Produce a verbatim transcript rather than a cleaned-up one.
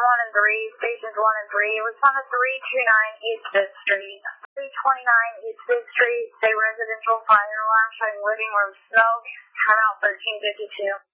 one and three, stations one and three. It was on the three two nine East fifth Street. three twenty-nine East fifth Street, say residential fire alarm showing living room smoke. Turnout thirteen fifty-two.